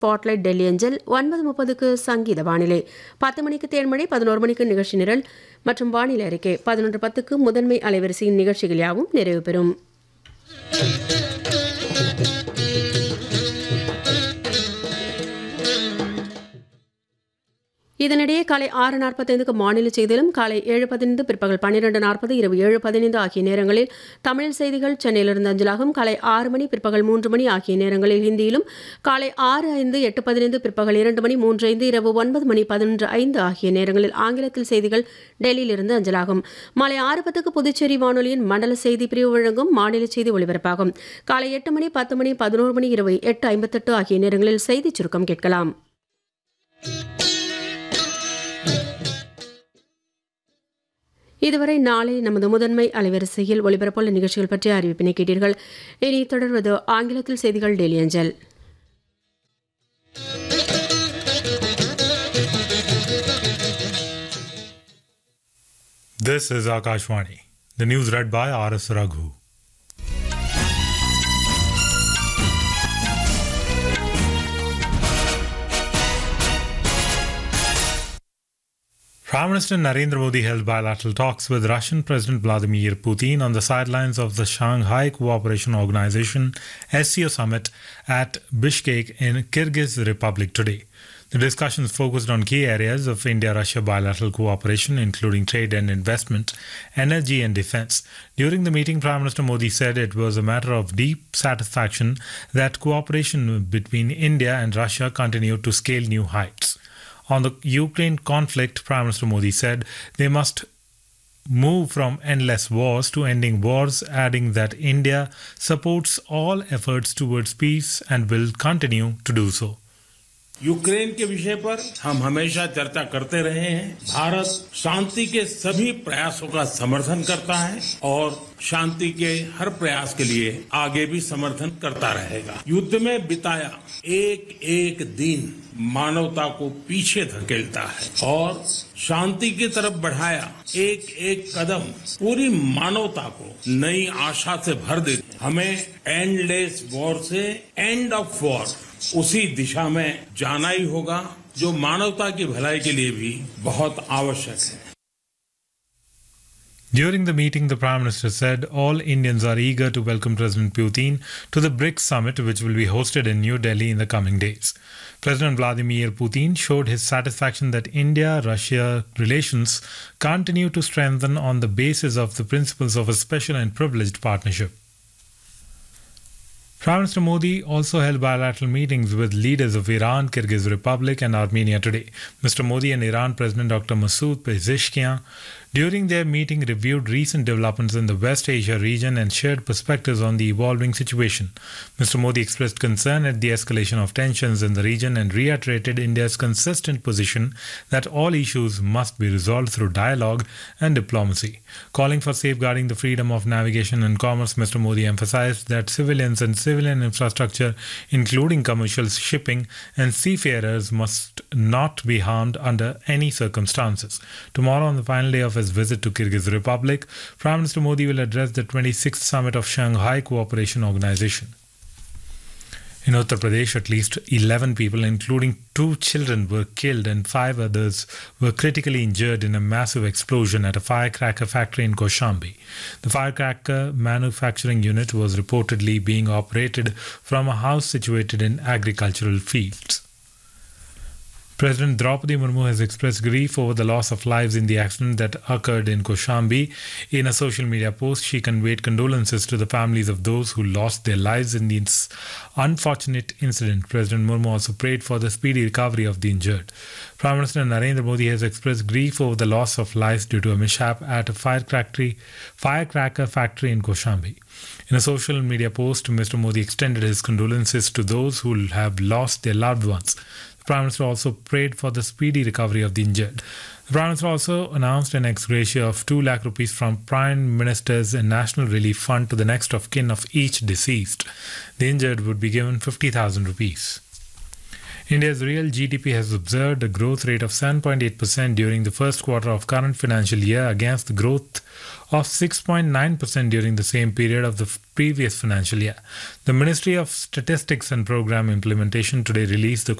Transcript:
Spotlight Delhi அஞ்சல் 9:30க்கு சங்கீத வானிலை 10 மணிக்கு தேன்மழை 11 மணிக்கு நிகழ்ச்சி நிரல் மற்றும் வானிலை அறிக்கை 11:10க்கு முதன்மை அலைவரிசையின் நிகழ்ச்சிகள் யாவும் நிறைவு பெறும். இதனிடையே காலை 6:45க்கு மாநில செய்தியிலும் காலை 7:15 பிற்பகல் 12:40 இரவு 7:15 ஆகிய நேரங்களில் தமிழ் செய்திகள் சென்னையிலிருந்து அஞ்சலாகும். காலை 6 மணி பிற்பகல் 3 மணி ஆகிய நேரங்களில் ஹிந்தியிலும் காலை 6:05 8:15 பிற்பகல் 2 மணி 3:05 இரவு 9 மணி 11:05 ஆகிய நேரங்களில் ஆங்கிலத்தில் செய்திகள் டெல்லியிலிருந்து அஞ்சலாகும். மாலை 6:10க்கு புதுச்சேரி வானொலியின் மண்டல செய்தி பிரிவு வழங்கும் மாநில செய்தி ஒலிபரப்பாகும். காலை 8 மணி 10 மணி 11 மணி இரவு 8:58 ஆகிய நேரங்களில் செய்திச் சுருக்கம் கேட்கலாம். இதுவரை நாளை நமது முதன்மை அலைவரிசையில் ஒலிபரப்புள்ள நிகழ்ச்சிகள் பற்றிய அறிவிப்பினை கேட்டீர்கள். இனி தொடர்வது ஆங்கிலத்தில் செய்திகள் டெல்லி அஞ்சல். This is Akashvani. The news read by R.S. Raghu. Prime Minister Narendra Modi held bilateral talks with Russian President Vladimir Putin on the sidelines of the Shanghai Cooperation Organization SCO summit at Bishkek in Kyrgyz Republic today. The discussions focused on key areas of India-Russia bilateral cooperation, including trade and investment, energy and defense. During the meeting, Prime Minister Modi said it was a matter of deep satisfaction that cooperation between India and Russia continued to scale new heights. On the Ukraine conflict, Prime Minister Modi said they must move from endless wars to ending wars, adding that India supports all efforts towards peace and will continue to do so. Ukraine के विषय पर हम हमेशा चर्चा करते रहे हैं. भारत शांति के सभी प्रयासों का समर्थन करता है और शांति के हर प्रयास के लिए आगे भी समर्थन करता रहेगा. युद्ध में बिताया एक एक दिन मानवता को पीछे धकेलता है और शांति की तरफ बढ़ाया एक एक कदम पूरी मानवता को नई आशा से भर देते. हमें एंडलेस वॉर से एंड ऑफ वॉर उसी दिशा में जाना ही होगा जो मानवता की भलाई के लिए भी बहुत आवश्यक है. During the meeting, the Prime Minister said all Indians are eager to welcome President Putin to the BRICS summit, which will be hosted in New Delhi in the coming days. President Vladimir Putin showed his satisfaction that India-Russia relations continue to strengthen on the basis of the principles of a special and privileged partnership. Prime Minister Modi also held bilateral meetings with leaders of Iran, Kyrgyz Republic and Armenia today. Mr. Modi and Iran President Dr. Masoud Pezeshkian during their meeting reviewed recent developments in the West Asia region and shared perspectives on the evolving situation. Mr. Modi expressed concern at the escalation of tensions in the region and reiterated India's consistent position that all issues must be resolved through dialogue and diplomacy. Calling for safeguarding the freedom of navigation and commerce, Mr. Modi emphasized that civilians and civilian infrastructure, including commercial shipping and seafarers, must not be harmed under any circumstances. Tomorrow, on the final day of his visit to Kyrgyz Republic, Prime Minister Modi will address the 26th summit of Shanghai Cooperation Organization. In Uttar Pradesh, at least 11 people, including 2 children, were killed and 5 others were critically injured in a massive explosion at a firecracker factory in Kaushambi. The firecracker manufacturing unit was reportedly being operated from a house situated in agricultural fields. President Draupadi Murmu has expressed grief over the loss of lives in the accident that occurred in Kaushambi. In a social media post, she conveyed condolences to the families of those who lost their lives in this unfortunate incident. President Murmu also prayed for the speedy recovery of the injured. Prime Minister Narendra Modi has expressed grief over the loss of lives due to a mishap at a firecracker factory in Kaushambi. In a social media post, Mr. Modi extended his condolences to those who have lost their loved ones. The Prime Minister also prayed for the speedy recovery of the injured. The Prime Minister also announced an ex gratia of 2 lakh rupees from Prime Minister's National Relief Fund to the next of kin of each deceased. The injured would be given 50,000 rupees. India's real GDP has observed a growth rate of 7.8% during the first quarter of current financial year against the growth of 6.9% during the same period of the previous financial year. The Ministry of Statistics and Program Implementation today released the